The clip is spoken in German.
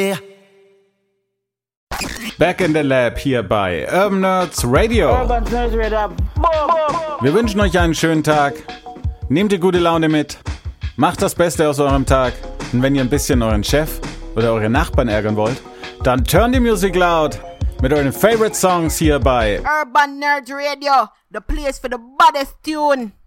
Back in the Lab hier bei Urban Nerds Radio. Wir wünschen euch einen schönen Tag. Nehmt die gute Laune mit. Macht das Beste aus eurem Tag. Und wenn ihr ein bisschen euren Chef oder eure Nachbarn ärgern wollt, dann turn the music loud mit euren Favorite Songs hier bei Urban Nerds Radio, the place for the baddest tune.